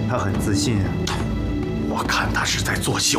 他很自信啊。 我看他是在作秀。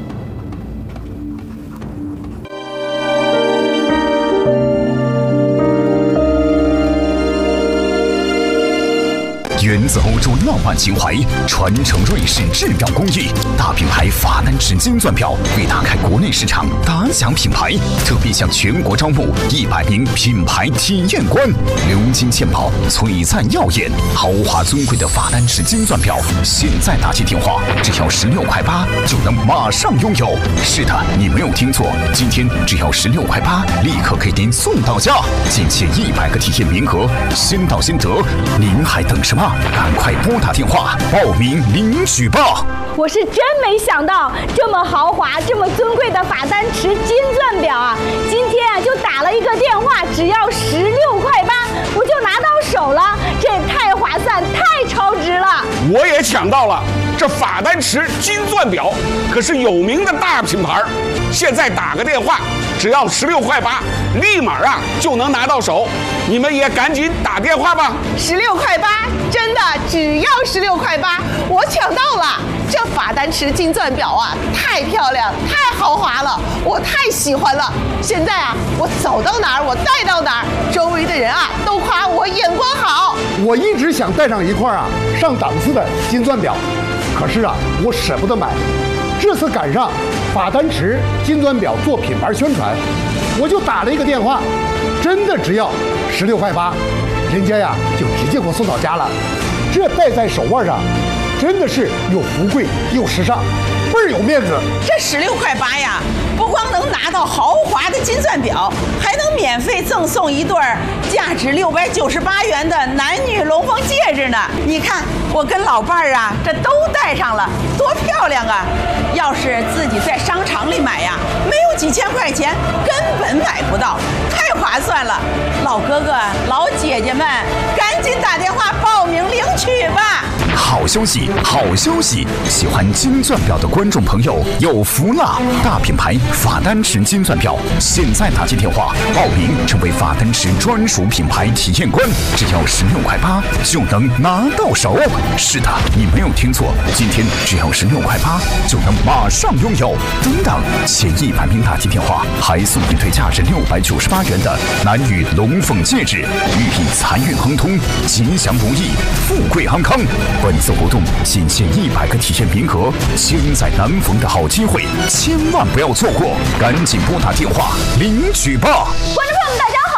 源自欧洲浪漫情怀，传承瑞士质量工艺，大品牌法丹池金钻表为打开国内市场打响品牌，特别向全国招募100名品牌体验官，鎏金嵌宝，璀璨耀眼，豪华尊贵的法丹池金钻表，现在打起电话只要16.8块就能马上拥有。是的，你没有听错，今天只要16.8块，立刻给您送到家，仅限100个体验名额，先到先得，您还等什么？赶快拨打电话报名领取吧！ 我是真没想到，这么豪华、这么尊贵的法丹池金钻表啊，今天啊就打了一个电话，只要16.8块，我就拿到手了，这也太划算、太超值了！ 我也抢到了，这法丹池金钻表可是有名的大品牌，现在打个电话，只要16.8块，立马啊就能拿到手。你们也赶紧打电话吧 ！16.8块，真的只要16.8块，我抢到了！这法丹池金钻表啊，太漂亮、太豪华了，我太喜欢了。现在啊，我走到哪儿，我戴到哪儿，周围的人啊都夸我眼光好。 我一直想戴上一块啊上档次的金钻表，可是啊，我舍不得买。这次赶上法丹池金钻表做品牌宣传，我就打了一个电话，真的只要16.8块，人家呀就直接给我送到家了。这戴在手腕上，真的是又富贵又时尚，倍儿有面子。 这16.8块呀，不光能拿到豪华的金钻表，还能免费赠送一对价值698元的男女龙凤戒指呢。你看我跟老伴儿啊，这都戴上了，多漂亮啊！要是自己在商场里买呀，没有几千块钱根本买不到，太划算了。老哥哥、老姐姐们，赶紧打电话报名领取吧！ 好消息，好消息！喜欢金钻表的观众朋友有福了！大品牌法丹池金钻表，现在打进电话报名，成为法丹池专属品牌体验官，只要16.8块就能拿到手。是的，你没有听错，今天只要16.8块就能马上拥有。等等，前100名打进电话还送一对价值698元的男女龙凤戒指，寓意财运亨通、吉祥如意、富贵安康。本次活动仅限100个体验名额，千载难逢的好机会，千万不要错过，赶紧拨打电话领取吧！ 观众朋友们，大家